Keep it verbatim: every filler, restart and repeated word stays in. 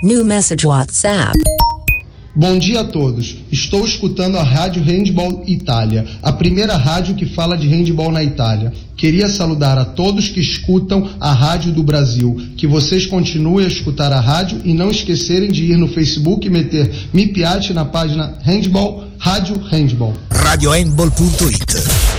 New message WhatsApp. Bom dia a todos. Estou escutando a Rádio Handball Itália, a primeira rádio que fala de handball na Itália. Queria saludar a todos que escutam a Rádio do Brasil, que vocês continuem a escutar a rádio e não esquecerem de ir no Facebook e meter Mi Piace na página Handball, Rádio Handball. radio handball punto it